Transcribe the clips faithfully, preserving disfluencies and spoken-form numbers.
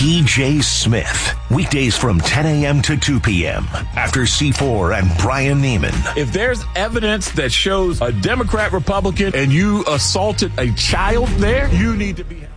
T J Smith. Weekdays from ten a.m. to two p.m. after C four and Brian Neiman. If there's evidence that shows a Democrat, Republican, and you assaulted a child there, you need to be...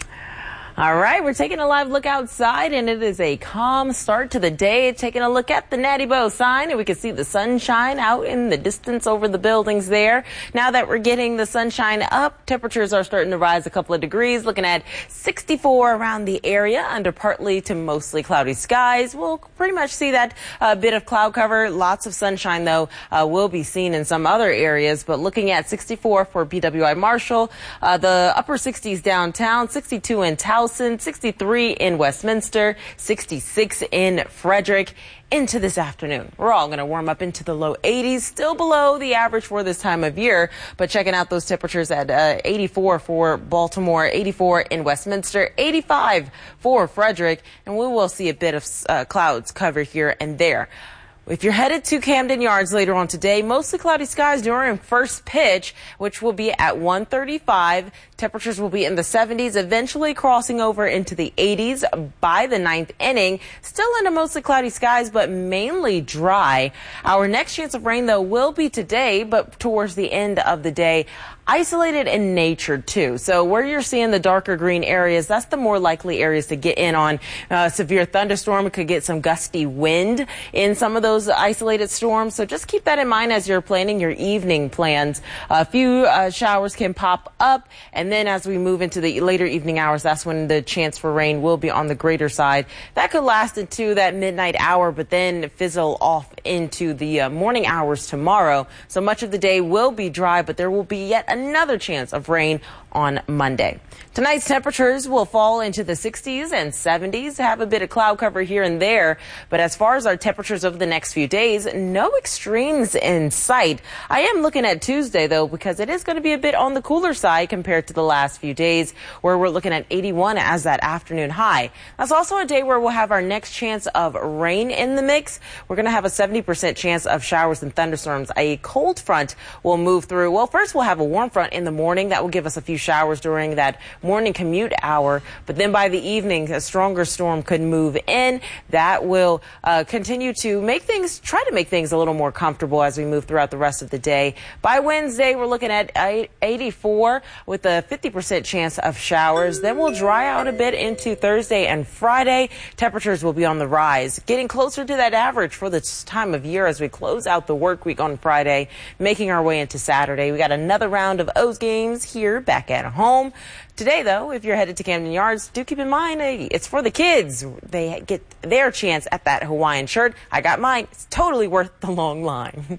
All right, we're taking a live look outside, and it is a calm start to the day. Taking a look at the Natty Boh sign, and we can see the sunshine out in the distance over the buildings there. Now that we're getting the sunshine up, temperatures are starting to rise a couple of degrees, looking at sixty-four around the area under partly to mostly cloudy skies. We'll pretty much see that uh, bit of cloud cover. Lots of sunshine, though, uh, will be seen in some other areas. But looking at sixty-four for B W I Marshall, uh, the upper sixties downtown, sixty-two in Towson, sixty-three in Westminster, sixty-six in Frederick. Into this afternoon, we're all going to warm up into the low eighties, still below the average for this time of year, but checking out those temperatures at uh, eighty-four for Baltimore, eighty-four in Westminster, eighty-five for Frederick, and we will see a bit of uh, clouds cover here and there. If you're headed to Camden Yards later on today, mostly cloudy skies during first pitch, which will be at one thirty-five. Temperatures will be in the seventies, eventually crossing over into the eighties by the ninth inning. Still under mostly cloudy skies, but mainly dry. Our next chance of rain, though, will be today, but towards the end of the day. Isolated in nature, too. So where you're seeing the darker green areas, that's the more likely areas to get in on uh, severe thunderstorm. It could get some gusty wind in some of those isolated storms. So just keep that in mind as you're planning your evening plans. A few uh, showers can pop up. And then as we move into the later evening hours, that's when the chance for rain will be on the greater side. That could last into that midnight hour, but then fizzle off into the uh, morning hours tomorrow. So much of the day will be dry, but there will be yet another Another chance of rain on Monday. Tonight's temperatures will fall into the sixties and seventies, have a bit of cloud cover here and there. But as far as our temperatures over the next few days, no extremes in sight. I am looking at Tuesday, though, because it is going to be a bit on the cooler side compared to the last few days, where we're looking at eighty-one as that afternoon high. That's also a day where we'll have our next chance of rain in the mix. We're going to have a seventy percent chance of showers and thunderstorms. A cold front will move through. Well, first we'll have a warm front in the morning. That will give us a few showers during that morning commute hour. But then by the evening, a stronger storm could move in. That will uh, continue to make things, try to make things a little more comfortable as we move throughout the rest of the day. By Wednesday, we're looking at eighty-four with a fifty percent chance of showers. Then we'll dry out a bit into Thursday and Friday. Temperatures will be on the rise, getting closer to that average for this time of year as we close out the work week on Friday, making our way into Saturday. We got another round of O's games here back at home. Today, though, if you're headed to Camden Yards, do keep in mind, hey, it's for the kids. They get their chance at that Hawaiian shirt. I got mine. It's totally worth the long line.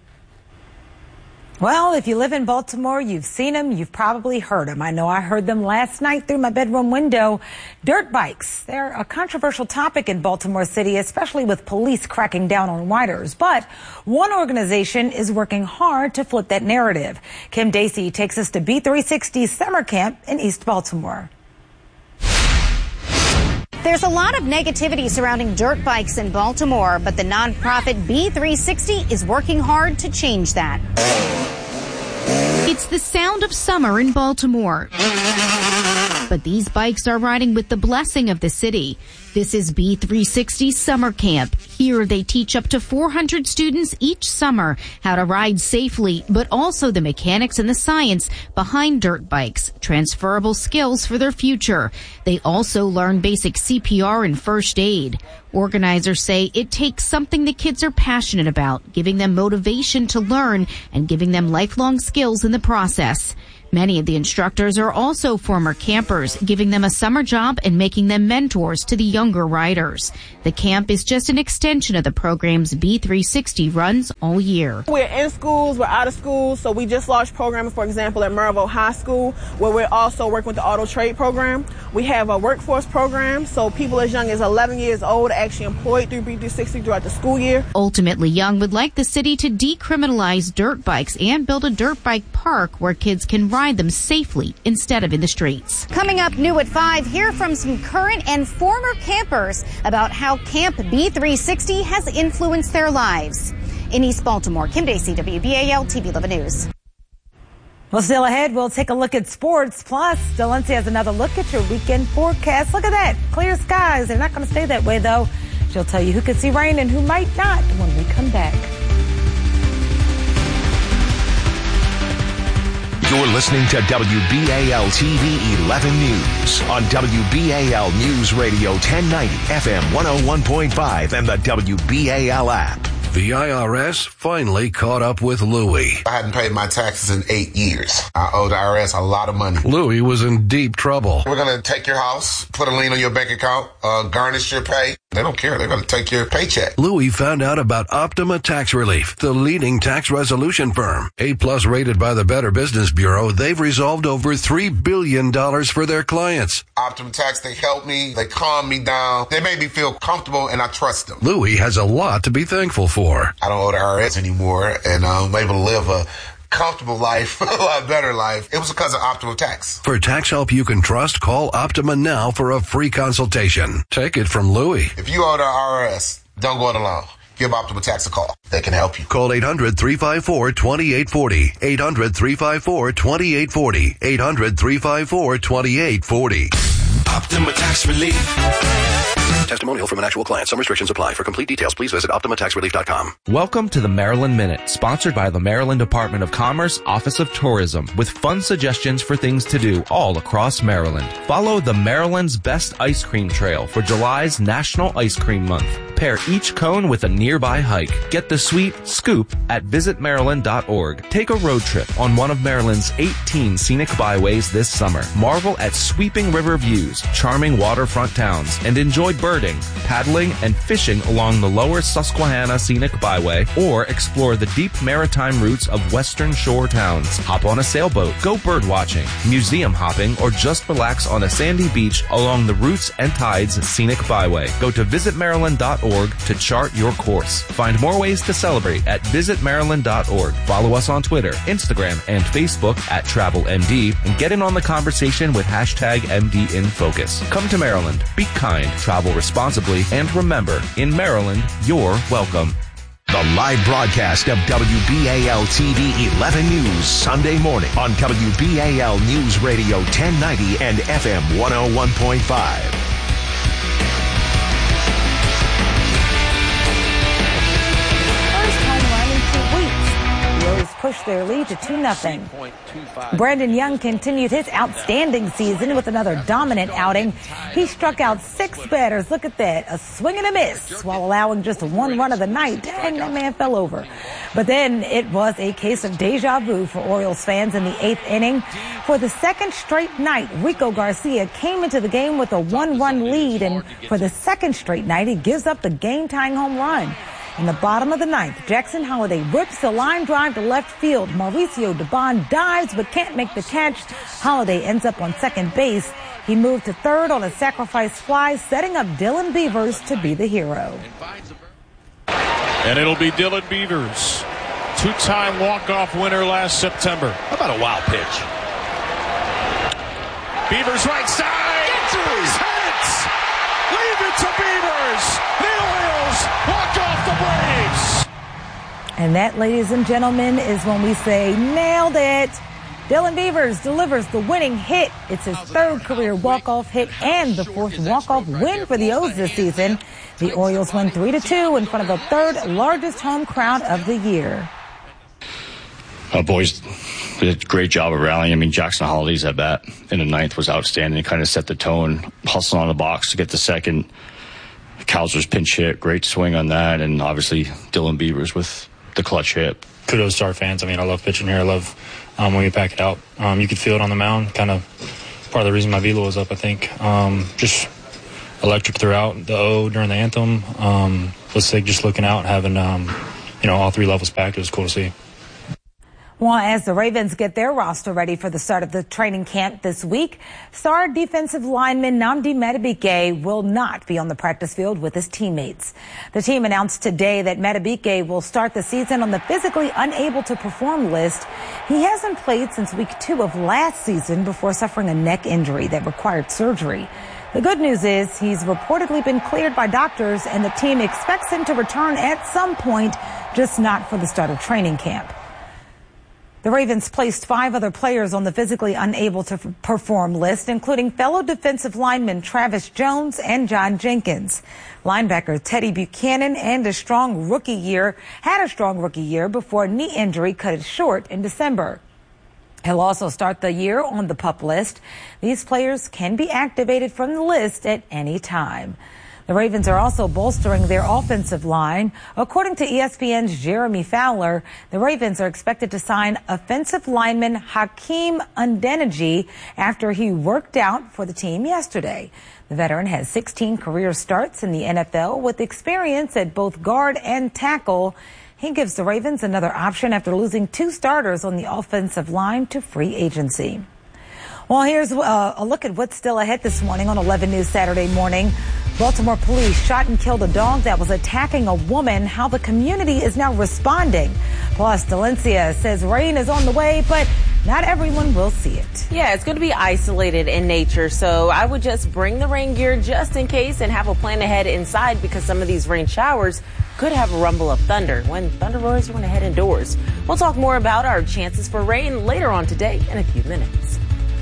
Well, if you live in Baltimore, you've seen them, you've probably heard them. I know I heard them last night through my bedroom window. Dirt bikes, they're a controversial topic in Baltimore City, especially with police cracking down on riders. But one organization is working hard to flip that narrative. Kim Dacey takes us to B three sixty Summer Camp in East Baltimore. There's a lot of negativity surrounding dirt bikes in Baltimore, but the nonprofit B three sixty is working hard to change that. It's the sound of summer in Baltimore. But these bikes are riding with the blessing of the city. This is B three sixty Summer Camp. Here they teach up to four hundred students each summer how to ride safely, but also the mechanics and the science behind dirt bikes, transferable skills for their future. They also learn basic C P R and first aid. Organizers say it takes something the kids are passionate about, giving them motivation to learn and giving them lifelong skills in the process. Many of the instructors are also former campers, giving them a summer job and making them mentors to the younger riders. The camp is just an extension of the programs B three sixty runs all year. We're in schools, we're out of schools, so we just launched programming, for example, at Maryville High School, where we're also working with the auto trade program. We have a workforce program, so people as young as eleven years old are actually employed through B three sixty throughout the school year. Ultimately, Young would like the city to decriminalize dirt bikes and build a dirt bike park where kids can ride them safely instead of in the streets. Coming up new at five, hear from some current and former campers about how Camp B three sixty has influenced their lives. In East Baltimore, Kim Dacey, W B A L T V eleven News. Well, still ahead, we'll take a look at sports. Plus, Delancey has another look at your weekend forecast. Look at that. Clear skies. They're not going to stay that way, though. She'll tell you who could see rain and who might not when we come back. You're listening to W B A L T V eleven News on W B A L News Radio ten ninety, F M one oh one point five, and the W B A L app. The I R S finally caught up with Louie. I hadn't paid my taxes in eight years. I owe the I R S a lot of money. Louie was in deep trouble. We're going to take your house, put a lien on your bank account, uh, garnish your pay. They don't care. They're going to take your paycheck. Louie found out about Optima Tax Relief, the leading tax resolution firm. A-plus rated by the Better Business Bureau, they've resolved over three billion dollars for their clients. Optima Tax, they help me. They calm me down. They made me feel comfortable, and I trust them. Louie has a lot to be thankful for. I don't owe the I R S anymore, and I'm able to live a comfortable life, a lot better life. It was because of Optima Tax. For tax help you can trust, call Optima now for a free consultation. Take it from Louie. If you owe the I R S, don't go it alone. Give Optima Tax a call. They can help you. Call eight hundred, three five four, two eight four zero. eight hundred, three five four, two eight four zero. eight hundred, three five four, two eight four zero. Optima Tax Relief. Testimonial from an actual client. Some restrictions apply. For complete details, please visit optima tax relief dot com. Welcome to the Maryland Minute, sponsored by the Maryland Department of Commerce, Office of Tourism, with fun suggestions for things to do all across Maryland. Follow the Maryland's Best Ice Cream Trail for July's National Ice Cream Month. Pair each cone with a nearby hike. Get the sweet scoop at visit maryland dot org. Take a road trip on one of Maryland's eighteen scenic byways this summer. Marvel at sweeping river views, charming waterfront towns, and enjoy birding, paddling, and fishing along the lower Susquehanna Scenic Byway, or explore the deep maritime routes of western shore towns. Hop on a sailboat, go bird watching, museum hopping, or just relax on a sandy beach along the Roots and Tides Scenic Byway. Go to visit maryland dot org to chart your course. Find more ways to celebrate at visit maryland dot org. Follow us on Twitter, Instagram, and Facebook at Travel M D, and get in on the conversation with hashtag M D in Focus. Come to Maryland. Be kind, travel responsibly, and remember, in Maryland, you're welcome. The live broadcast of W B A L T V eleven News Sunday morning on W B A L News Radio ten ninety and F M one oh one point five. Pushed their lead to two nothing. Brandon Young continued his outstanding season with another dominant outing. He struck out six batters. Look at that. A swing and a miss while allowing just one run of the night. Dang, that man fell over. But then it was a case of deja vu for Orioles fans in the eighth inning. For the second straight night, Rico Garcia came into the game with a one-run lead, and for the second straight night, he gives up the game-tying home run. In the bottom of the ninth, Jackson Holliday rips the line drive to left field. Mauricio Dubon dives but can't make the catch. Holliday ends up on second base. He moved to third on a sacrifice fly, setting up Dylan Beavers to be the hero. And it'll be Dylan Beavers, two-time walk-off winner last September. How about a wild pitch? Beavers right side. Gets his heads. Leave it to Beavers. The Orioles walk off the Braves. And that, ladies and gentlemen, is when we say nailed it. Dylan Beavers delivers the winning hit. It's his third career walk-off hit and the fourth walk-off win for the O's this season. The Orioles win three to two in front of the third largest home crowd of the year. Uh, boys did a great job of rallying. I mean, Jackson Holliday's at bat in the ninth was outstanding. He kind of set the tone, hustling on the box to get the second. Cowser's pinch hit, great swing on that, and obviously Dylan Beavers with the clutch hit. Kudos to our fans. I mean, I love pitching here. I love um, when we pack it out. Um, you could feel it on the mound. Kind of part of the reason my velo was up, I think. Um, just electric throughout. The O during the anthem. Um, Lasig just looking out, having um, you know all three levels packed. It was cool to see. Well, as the Ravens get their roster ready for the start of the training camp this week, star defensive lineman Nnamdi Madubuike will not be on the practice field with his teammates. The team announced today that Madubuike will start the season on the physically unable to perform list. He hasn't played since week two of last season before suffering a neck injury that required surgery. The good news is he's reportedly been cleared by doctors, and the team expects him to return at some point, just not for the start of training camp. The Ravens placed five other players on the physically unable to perform list, including fellow defensive linemen Travis Jones and John Jenkins. Linebacker Teddy Buchanan and a strong rookie year had a strong rookie year before a knee injury cut it short in December. He'll also start the year on the PUP list. These players can be activated from the list at any time. The Ravens are also bolstering their offensive line. According to E S P N's Jeremy Fowler, the Ravens are expected to sign offensive lineman Hakeem Undeniji after he worked out for the team yesterday. The veteran has sixteen career starts in the N F L with experience at both guard and tackle. He gives the Ravens another option after losing two starters on the offensive line to free agency. Well, here's uh, a look at what's still ahead this morning on eleven News Saturday morning. Baltimore police shot and killed a dog that was attacking a woman. How the community is now responding. Plus, Delencia says rain is on the way, but not everyone will see it. Yeah, it's going to be isolated in nature, so I would just bring the rain gear just in case and have a plan to head inside because some of these rain showers could have a rumble of thunder. When thunder roars, you want to head indoors. We'll talk more about our chances for rain later on today in a few minutes.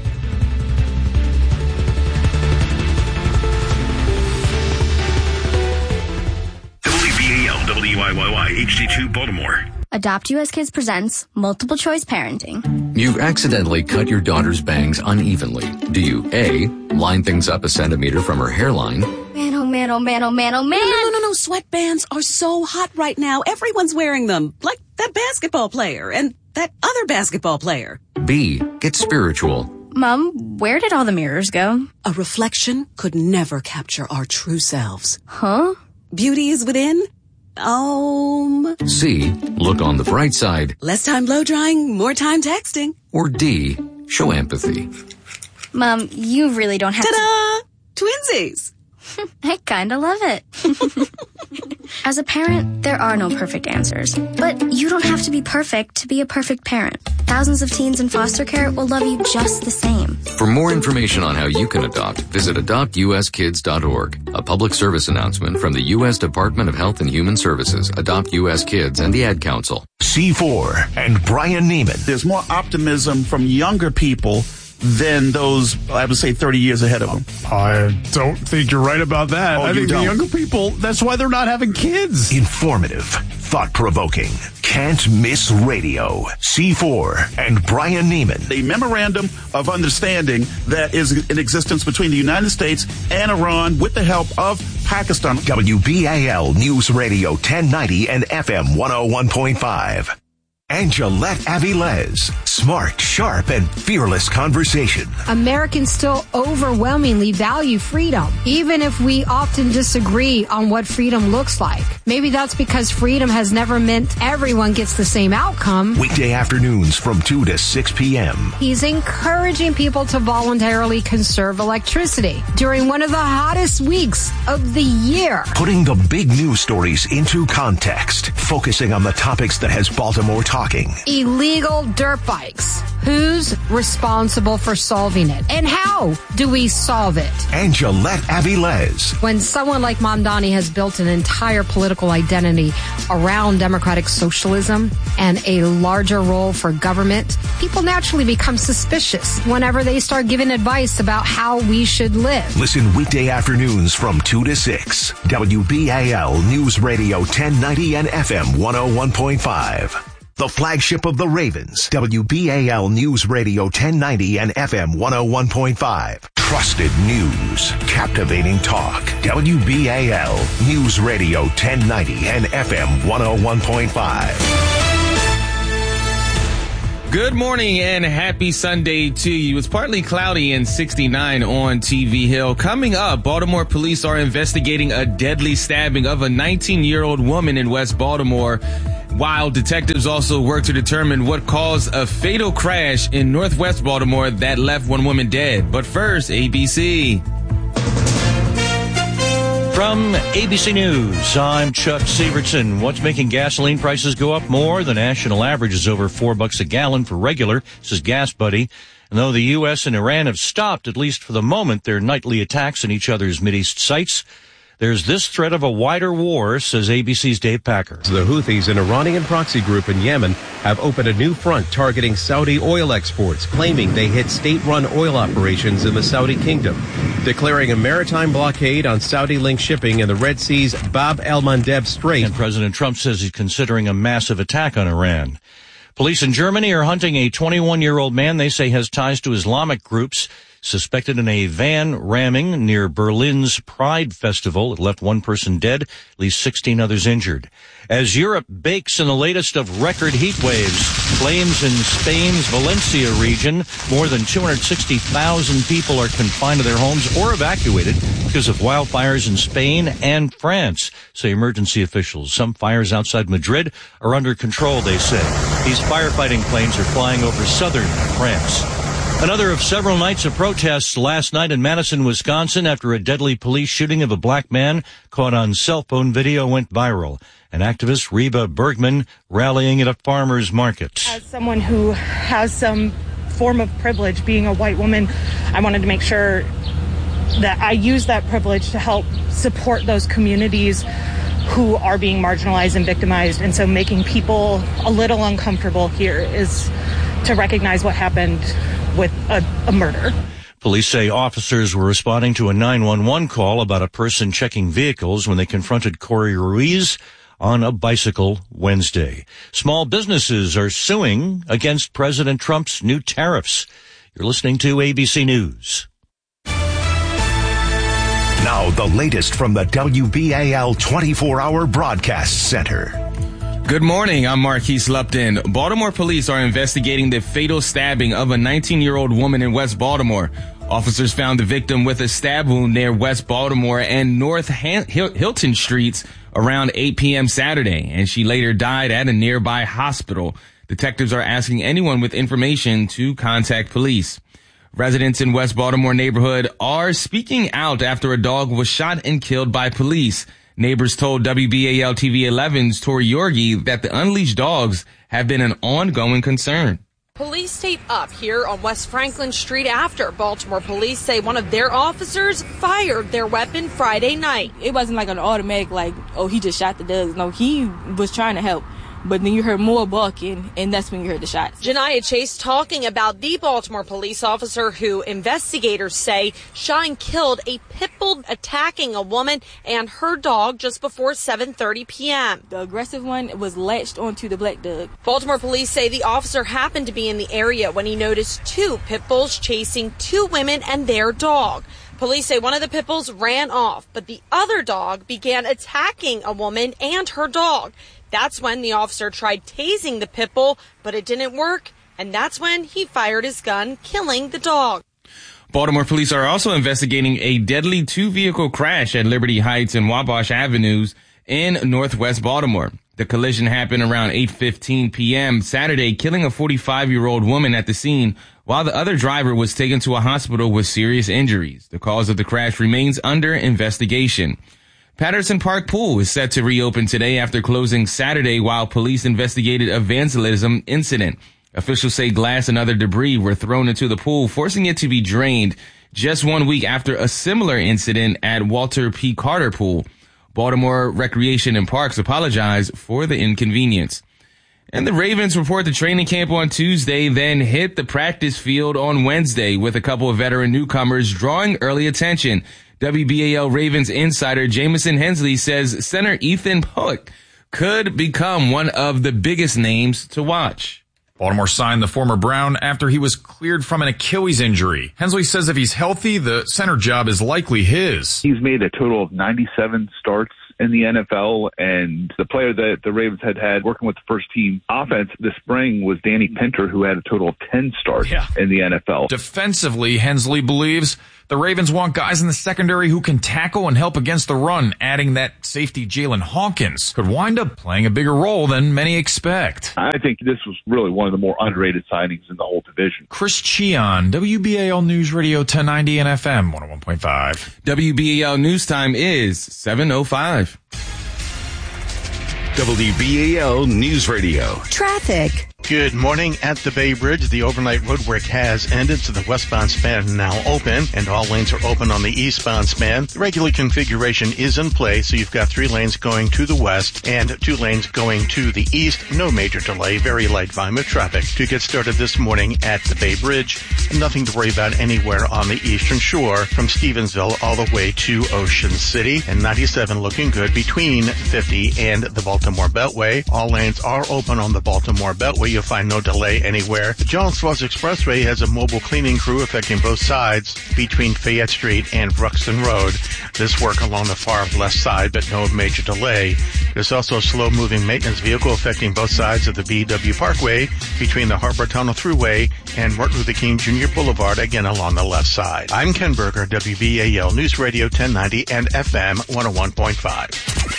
W B A L W I Y Y H D two Baltimore. Adopt U S Kids presents Multiple Choice Parenting. You accidentally cut your daughter's bangs unevenly. Do you A, line things up a centimeter from her hairline? Man, oh man, oh man, oh man, oh man. No, no, no, no. Sweatbands are so hot right now. Everyone's wearing them. Like that basketball player and that other basketball player. B, get spiritual. Mom, where did all the mirrors go? A reflection could never capture our true selves. Huh? Beauty is within. Um. C, look on the bright side. Less time blow drying, more time texting. Or D, show empathy. Mom, you really don't have Ta-da! to... Twinsies! I kinda love it. As a parent, there are no perfect answers. But you don't have to be perfect to be a perfect parent. Thousands of teens in foster care will love you just the same. For more information on how you can adopt, visit adopt u s kids dot org. A public service announcement from the U S Department of Health and Human Services, Adopt U S Kids, and the Ad Council. C four and Brian Neiman. There's more optimism from younger people than those, I would say, thirty years ahead of them. I don't think you're right about that. Oh, I you think don't. the younger people, that's why they're not having kids. Informative, thought-provoking, can't miss radio. C four and Brian Neiman. The memorandum of understanding that is in existence between the United States and Iran with the help of Pakistan. W B A L News Radio ten ninety and F M one oh one point five. Angelette Avilés. Smart, sharp, and fearless conversation. Americans still overwhelmingly value freedom, even if we often disagree on what freedom looks like. Maybe that's because freedom has never meant everyone gets the same outcome. Weekday afternoons from two to six p.m. He's encouraging people to voluntarily conserve electricity during one of the hottest weeks of the year. Putting the big news stories into context, focusing on the topics that has Baltimore talking. Illegal dirt bikes. Who's responsible for solving it? And how do we solve it? Angelette Avilés. When someone like Mamdani has built an entire political identity around democratic socialism and a larger role for government, people naturally become suspicious whenever they start giving advice about how we should live. Listen weekday afternoons from two to six. W B A L News Radio ten ninety and F M one oh one point five. The flagship of the Ravens, W B A L News Radio ten ninety and F M one oh one point five. Trusted news, captivating talk. W B A L News Radio ten ninety and F M one oh one point five. Good morning and happy Sunday to you. It's partly cloudy and sixty-nine on T V Hill. Coming up, Baltimore police are investigating a deadly stabbing of a nineteen-year-old woman in West Baltimore, while detectives also work to determine what caused a fatal crash in Northwest Baltimore that left one woman dead. But first, A B C. From A B C News, I'm Chuck Severson. What's making gasoline prices go up more? The national average is over four bucks a gallon for regular. This is Gas Buddy. And though the U S and Iran have stopped, at least for the moment, their nightly attacks on each other's Mideast sites, There's this threat of a wider war, says A B C's Dave Packer. The Houthis, an Iranian proxy group in Yemen, have opened a new front targeting Saudi oil exports, claiming they hit state-run oil operations in the Saudi kingdom, declaring a maritime blockade on Saudi-linked shipping in the Red Sea's Bab el-Mandeb Strait. And President Trump says he's considering a massive attack on Iran. Police in Germany are hunting a twenty-one-year-old man they say has ties to Islamic groups, suspected in a van ramming near Berlin's Pride Festival. It left one person dead, at least sixteen others injured. As Europe bakes in the latest of record heat waves, flames in Spain's Valencia region, more than two hundred sixty thousand people are confined to their homes or evacuated because of wildfires in Spain and France, say emergency officials. Some fires outside Madrid are under control, they say. These firefighting planes are flying over southern France. Another of several nights of protests last night in Madison, Wisconsin, after a deadly police shooting of a black man caught on cell phone video went viral. An activist, Reba Bergman, rallying at a farmer's market. As someone who has some form of privilege, being a white woman, I wanted to make sure that I use that privilege to help support those communities who are being marginalized and victimized. And so making people a little uncomfortable here is to recognize what happened with a, a murder. Police say officers were responding to a nine one one call about a person checking vehicles when they confronted Corey Ruiz on a bicycle Wednesday. Small businesses are suing against President Trump's new tariffs. You're listening to A B C News. Now the latest from the W B A L twenty-four hour Broadcast Center. Good morning, I'm Marquise Lupton. Baltimore police are investigating the fatal stabbing of a nineteen-year-old woman in West Baltimore. Officers found the victim with a stab wound near West Baltimore and North Han- Hil- Hilton Streets around eight p.m. Saturday, and she later died at a nearby hospital. Detectives are asking anyone with information to contact police. Residents in West Baltimore neighborhood are speaking out after a dog was shot and killed by police. Neighbors told W B A L T V eleven's Tori Yorgi that the unleashed dogs have been an ongoing concern. Police tape up here on West Franklin Street after Baltimore police say one of their officers fired their weapon Friday night. It wasn't like an automatic, like, oh, he just shot the dogs. No, he was trying to help. But then you heard more barking, and that's when you heard the shots. Janiyah Chase talking about the Baltimore police officer who investigators say shot and killed a pit bull attacking a woman and her dog just before seven thirty p.m. The aggressive one was latched onto the black dog. Baltimore police say the officer happened to be in the area when he noticed two pit bulls chasing two women and their dog. Police say one of the pit bulls ran off, but the other dog began attacking a woman and her dog. That's when the officer tried tasing the pit bull, but it didn't work, and that's when he fired his gun, killing the dog. Baltimore police are also investigating a deadly two-vehicle crash at Liberty Heights and Wabash Avenues in northwest Baltimore. The collision happened around eight fifteen p.m. Saturday, killing a forty-five-year-old woman at the scene, while the other driver was taken to a hospital with serious injuries. The cause of the crash remains under investigation. Patterson Park Pool is set to reopen today after closing Saturday while police investigated a vandalism incident. Officials say glass and other debris were thrown into the pool, forcing it to be drained just one week after a similar incident at Walter P. Carter Pool. Baltimore Recreation and Parks apologized for the inconvenience. And the Ravens report the training camp on Tuesday, then hit the practice field on Wednesday with a couple of veteran newcomers drawing early attention. W B A L Ravens insider Jamison Hensley says center Ethan Pook could become one of the biggest names to watch. Baltimore signed the former Brown after he was cleared from an Achilles injury. Hensley says if he's healthy, the center job is likely his. He's made a total of ninety-seven starts in the N F L, and the player that the Ravens had had working with the first team offense this spring was Danny Pinter, who had a total of ten starts yeah. in the N F L. Defensively, Hensley believes the Ravens want guys in the secondary who can tackle and help against the run, adding that safety Jalen Hawkins could wind up playing a bigger role than many expect. I think this was really one of the more underrated signings in the whole division. Chris Cheon, W B A L News Radio ten ninety and F M one oh one point five. W B A L News Time is seven oh five. W B A L News Radio. Traffic. Good morning. At the Bay Bridge, the overnight roadwork has ended, so the westbound span is now open, and all lanes are open on the eastbound span. The regular configuration is in place, so you've got three lanes going to the west and two lanes going to the east. No major delay, very light volume of traffic to get started this morning at the Bay Bridge. Nothing to worry about anywhere on the eastern shore from Stevensville all the way to Ocean City. And ninety-seven looking good between fifty and the Baltimore Beltway. All lanes are open on the Baltimore Beltway. You'll find no delay anywhere. The Jones Falls Expressway has a mobile cleaning crew affecting both sides between Fayette Street and Bruxton Road. This work along the far left side, but no major delay. There's also a slow-moving maintenance vehicle affecting both sides of the B W Parkway between the Harbor Tunnel Thruway and Martin Luther King Junior Boulevard, again along the left side. I'm Ken Berger, W B A L News Radio ten ninety and F M one oh one point five.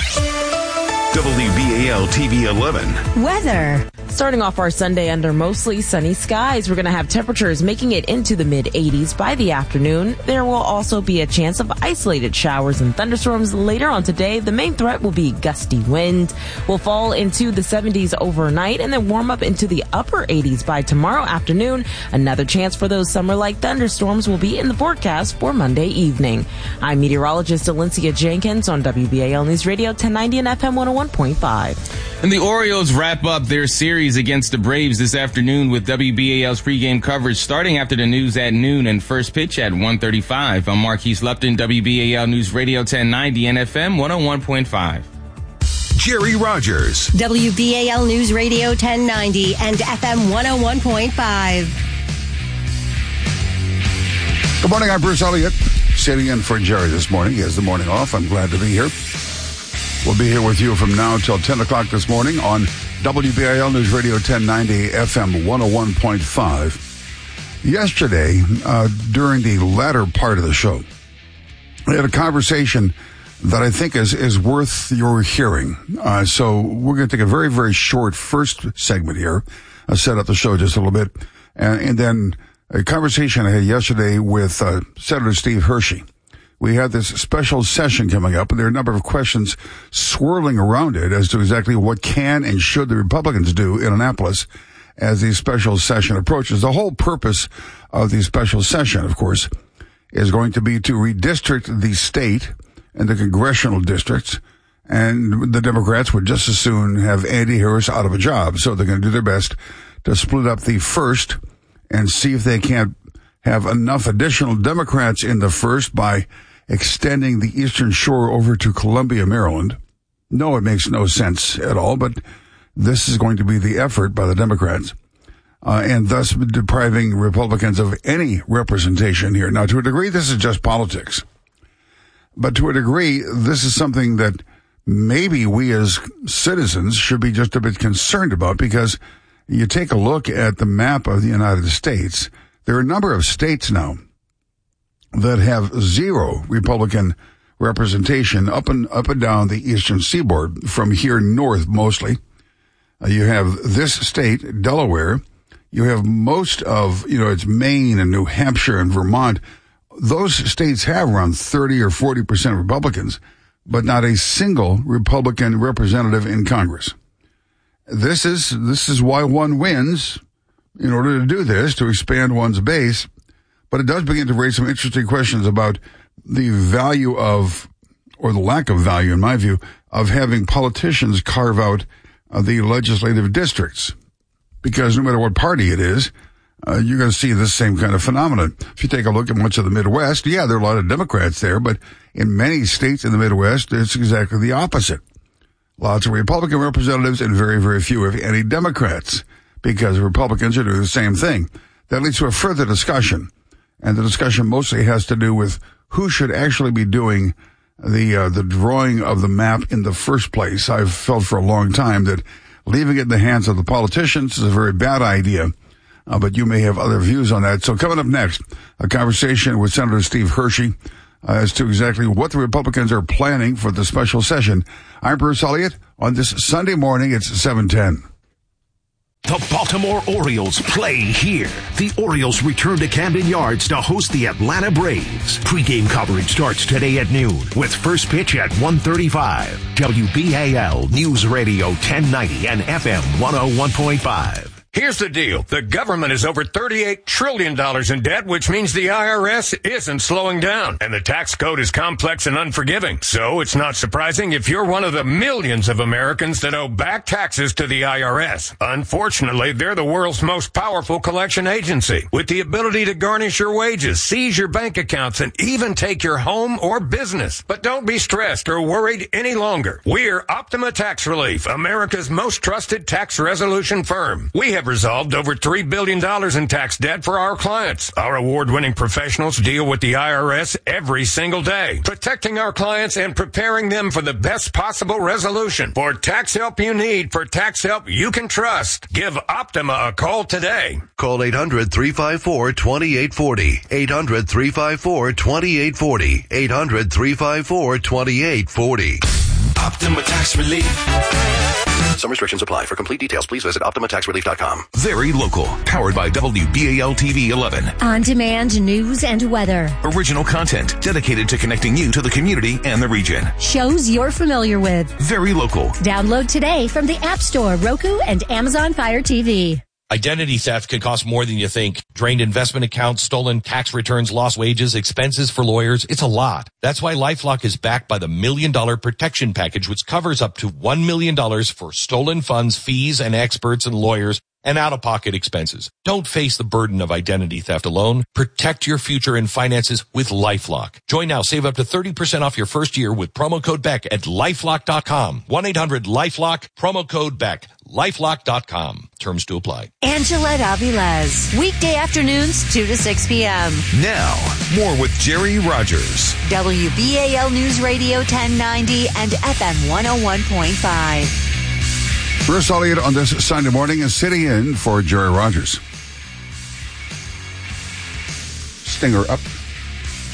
W B A L T V eleven. Weather. Starting off our Sunday under mostly sunny skies, we're going to have temperatures making it into the mid eighties by the afternoon. There will also be a chance of isolated showers and thunderstorms later on today. The main threat will be gusty wind. We'll fall into the seventies overnight and then warm up into the upper eighties by tomorrow afternoon. Another chance for those summer-like thunderstorms will be in the forecast for Monday evening. I'm meteorologist Alencia Jenkins on W B A L News Radio ten ninety and F M one oh one point five. And the Orioles wrap up their series against the Braves this afternoon with W B A L's pregame coverage starting after the news at noon and first pitch at one thirty-five. I'm Marquise Lupton, W B A L News Radio ten ninety and F M one oh one point five. Jerry Rogers. W B A L News Radio ten ninety and F M one oh one point five. Good morning, I'm Bruce Elliott, sitting in for Jerry this morning. He has the morning off. I'm glad to be here. We'll be here with you from now until ten o'clock this morning on W B A L News Radio ten ninety, F M one oh one point five. Yesterday, uh, during the latter part of the show, we had a conversation that I think is, is worth your hearing. Uh, so we're going to take a very, very short first segment here, uh, set up the show just a little bit, and, and then a conversation I had yesterday with uh, Senator Steve Hershey. We have this special session coming up, and there are a number of questions swirling around it as to exactly what can and should the Republicans do in Annapolis as the special session approaches. The whole purpose of the special session, of course, is going to be to redistrict the state and the congressional districts, and the Democrats would just as soon have Andy Harris out of a job, so they're going to do their best to split up the first and see if they can't have enough additional Democrats in the first by extending the Eastern Shore over to Columbia, Maryland. No, it makes no sense at all, but this is going to be the effort by the Democrats, uh, and thus depriving Republicans of any representation here. Now, to a degree, this is just politics. But to a degree, this is something that maybe we as citizens should be just a bit concerned about, because you take a look at the map of the United States, there are a number of states now that have zero Republican representation up and up and down the eastern seaboard, from here north mostly. Uh, you have this state, Delaware. You have most of, you know, it's Maine and New Hampshire and Vermont. Those states have around thirty or forty percent Republicans, but not a single Republican representative in Congress. This is, this is why one wins, in order to do this, to expand one's base. But it does begin to raise some interesting questions about the value of, or the lack of value, in my view, of having politicians carve out uh, the legislative districts. Because no matter what party it is, uh, you're going to see this same kind of phenomenon. If you take a look at much of the Midwest, yeah, there are a lot of Democrats there, but in many states in the Midwest, it's exactly the opposite. Lots of Republican representatives and very, very few, if any, Democrats, because Republicans are doing the same thing. That leads to a further discussion. And the discussion mostly has to do with who should actually be doing the uh, the drawing of the map in the first place. I've felt for a long time that leaving it in the hands of the politicians is a very bad idea, uh, but you may have other views on that. So coming up next, a conversation with Senator Steve Hershey uh, as to exactly what the Republicans are planning for the special session. I'm Bruce Elliott. On this Sunday morning, it's seven ten. The Baltimore Orioles play here. The Orioles return to Camden Yards to host the Atlanta Braves. Pre-game coverage starts today at noon with first pitch at one thirty-five. W B A L News Radio ten ninety and F M one oh one point five. Here's the deal. The government is over thirty-eight trillion dollars in debt, which means the I R S isn't slowing down. And the tax code is complex and unforgiving. So it's not surprising if you're one of the millions of Americans that owe back taxes to the I R S. Unfortunately, they're the world's most powerful collection agency, with the ability to garnish your wages, seize your bank accounts, and even take your home or business. But don't be stressed or worried any longer. We're Optima Tax Relief, America's most trusted tax resolution firm. We have resolved over three billion dollars in tax debt for our clients. Our award-winning professionals deal with the I R S every single day, protecting our clients and preparing them for the best possible resolution. For tax help you need, for tax help you can trust, give Optima a call today. Call eight hundred, three five four, two eight four zero. eight hundred, three five four, two eight four zero. eight hundred, three five four, two eight four zero. Optima Tax Relief. Some restrictions apply. For complete details, please visit optima tax relief dot com. Very local. Powered by W B A L T V eleven. On-demand news and weather. Original content dedicated to connecting you to the community and the region. Shows you're familiar with. Very local. Download today from the App Store, Roku, and Amazon Fire T V. Identity theft can cost more than you think. Drained investment accounts, stolen tax returns, lost wages, expenses for lawyers. It's a lot. That's why LifeLock is backed by the Million Dollar Protection Package, which covers up to one million dollars for stolen funds, fees, and experts and lawyers, and out-of-pocket expenses. Don't face the burden of identity theft alone. Protect your future and finances with LifeLock. Join now. Save up to thirty percent off your first year with promo code Beck at lifelock dot com. one eight hundred lifelock, promo code Beck. lifelock dot com. Terms to apply. Angelette Avilés. Weekday afternoons, two to six p.m. Now, more with Jerry Rogers. W B A L News Radio ten ninety and F M one oh one point five. Bruce Elliott on this Sunday morning is sitting in for Jerry Rogers. Stinger up.